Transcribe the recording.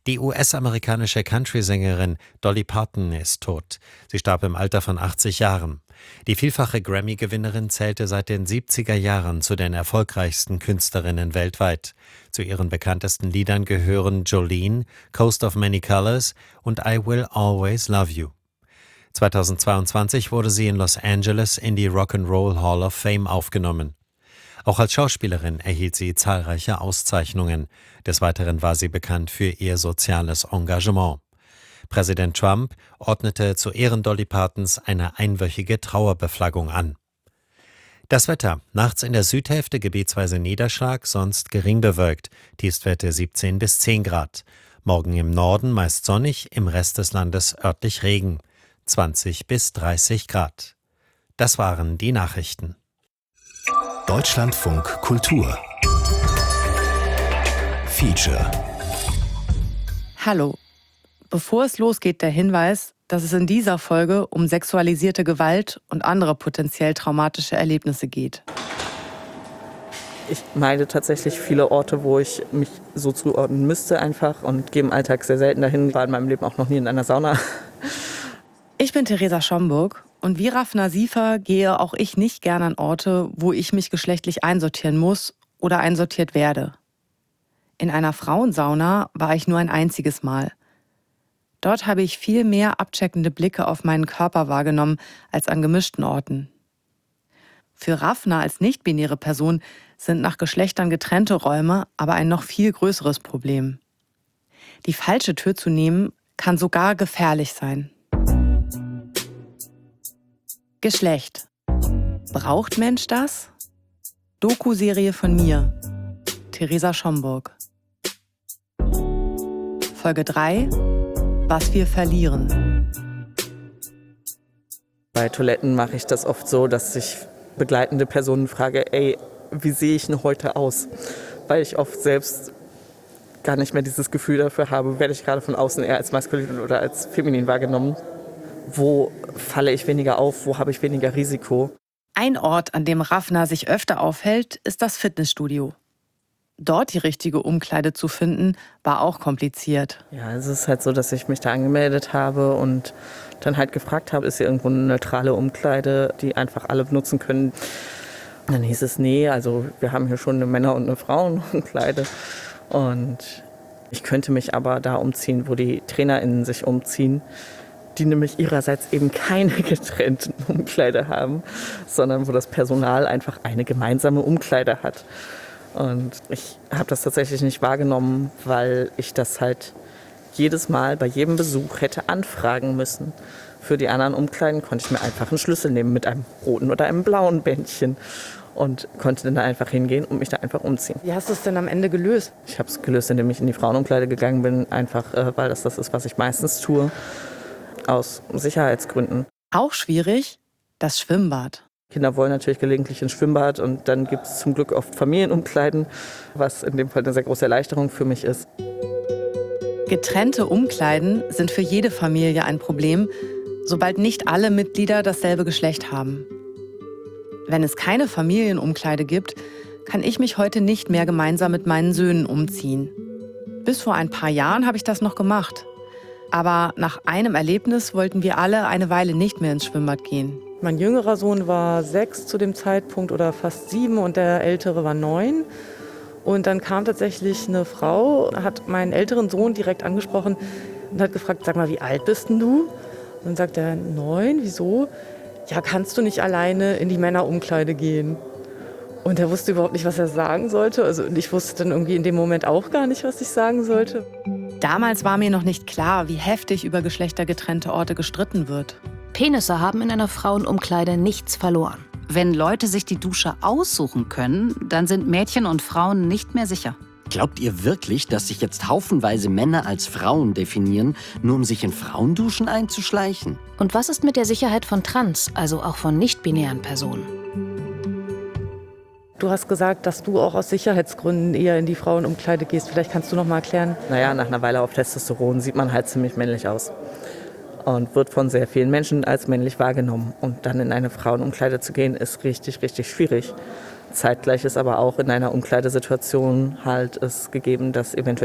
Die US-amerikanische Country-Sängerin Dolly Parton ist tot. Sie starb im Alter von 80 Jahren. Die vielfache Grammy-Gewinnerin zählte seit den 70er Jahren zu den erfolgreichsten Künstlerinnen weltweit. Zu ihren bekanntesten Liedern gehören Jolene, Coast of Many Colors und I Will Always Love You. 2022 wurde sie in Los Angeles in die Rock'n'Roll Hall of Fame aufgenommen. Auch als Schauspielerin erhielt sie zahlreiche Auszeichnungen. Des Weiteren war sie bekannt für ihr soziales Engagement. Präsident Trump ordnete zu Ehren Dolly Partons eine einwöchige Trauerbeflaggung an. Das Wetter: Nachts in der Südhälfte gebietsweise Niederschlag, sonst gering bewölkt. Tiefstwerte 17 bis 10 Grad. Morgen im Norden meist sonnig, im Rest des Landes örtlich Regen. 20 bis 30 Grad. Das waren die Nachrichten. Deutschlandfunk Kultur Feature. Hallo. Bevor es losgeht, der Hinweis, dass es in dieser Folge um sexualisierte Gewalt und andere potenziell traumatische Erlebnisse geht. Ich meide tatsächlich viele Orte, wo ich mich so zuordnen müsste einfach und gehe im Alltag sehr selten dahin. War in meinem Leben auch noch nie in einer Sauna. Ich bin Theresa Schomburg und wie Rafna Siefer gehe auch ich nicht gern an Orte, wo ich mich geschlechtlich einsortieren muss oder einsortiert werde. In einer Frauensauna war ich nur ein einziges Mal. Dort habe ich viel mehr abcheckende Blicke auf meinen Körper wahrgenommen als an gemischten Orten. Für Rafna als nicht-binäre Person sind nach Geschlechtern getrennte Räume aber ein noch viel größeres Problem. Die falsche Tür zu nehmen, kann sogar gefährlich sein. Geschlecht. Braucht Mensch das? Doku-Serie von mir, Theresa Schomburg. Folge 3: Was wir verlieren. Bei Toiletten mache ich das oft so, dass ich begleitende Personen frage, ey, wie sehe ich denn heute aus? Weil ich oft selbst gar nicht mehr dieses Gefühl dafür habe, werde ich gerade von außen eher als maskulin oder als feminin wahrgenommen. Wo falle ich weniger auf, wo habe ich weniger Risiko? Ein Ort, an dem Rafna sich öfter aufhält, ist das Fitnessstudio. Dort die richtige Umkleide zu finden, war auch kompliziert. Ja, es ist halt so, dass ich mich da angemeldet habe und dann halt gefragt habe, ist hier irgendwo eine neutrale Umkleide, die einfach alle benutzen können. Dann hieß es, nee, also wir haben hier schon eine Männer- und eine Frauenumkleide. Und ich könnte mich aber da umziehen, wo die TrainerInnen sich umziehen, die nämlich ihrerseits eben keine getrennten Umkleider haben, sondern wo das Personal einfach eine gemeinsame Umkleide hat. Und ich habe das tatsächlich nicht wahrgenommen, weil ich das halt jedes Mal bei jedem Besuch hätte anfragen müssen. Für die anderen Umkleiden konnte ich mir einfach einen Schlüssel nehmen mit einem roten oder einem blauen Bändchen und konnte dann da einfach hingehen und mich da einfach umziehen. Wie hast du es denn am Ende gelöst? Ich habe es gelöst, indem ich in die Frauenumkleide gegangen bin, einfach weil das ist, was ich meistens tue, aus Sicherheitsgründen. Auch schwierig, das Schwimmbad. Kinder wollen natürlich gelegentlich ins Schwimmbad und dann gibt es zum Glück oft Familienumkleiden, was in dem Fall eine sehr große Erleichterung für mich ist. Getrennte Umkleiden sind für jede Familie ein Problem, sobald nicht alle Mitglieder dasselbe Geschlecht haben. Wenn es keine Familienumkleide gibt, kann ich mich heute nicht mehr gemeinsam mit meinen Söhnen umziehen. Bis vor ein paar Jahren habe ich das noch gemacht. Aber nach einem Erlebnis wollten wir alle eine Weile nicht mehr ins Schwimmbad gehen. Mein jüngerer Sohn war 6 zu dem Zeitpunkt oder fast 7 und der ältere war 9. Und dann kam tatsächlich eine Frau, hat meinen älteren Sohn direkt angesprochen und hat gefragt, sag mal, wie alt bist denn du? Und dann sagt er, 9, wieso? Ja, kannst du nicht alleine in die Männerumkleide gehen? Und er wusste überhaupt nicht, was er sagen sollte. Also ich wusste dann irgendwie in dem Moment auch gar nicht, was ich sagen sollte. Damals war mir noch nicht klar, wie heftig über geschlechtergetrennte Orte gestritten wird. Penisse haben in einer Frauenumkleide nichts verloren. Wenn Leute sich die Dusche aussuchen können, dann sind Mädchen und Frauen nicht mehr sicher. Glaubt ihr wirklich, dass sich jetzt haufenweise Männer als Frauen definieren, nur um sich in Frauenduschen einzuschleichen? Und was ist mit der Sicherheit von Trans, also auch von nicht-binären Personen? Du hast gesagt, dass du auch aus Sicherheitsgründen eher in die Frauenumkleide gehst. Vielleicht kannst du noch mal erklären. Naja, nach einer Weile auf Testosteron sieht man halt ziemlich männlich aus. Und wird von sehr vielen Menschen als männlich wahrgenommen. Und dann in eine Frauenumkleide zu gehen, ist richtig, richtig schwierig. Zeitgleich ist aber auch in einer Umkleidesituation halt es gegeben, dass eventuell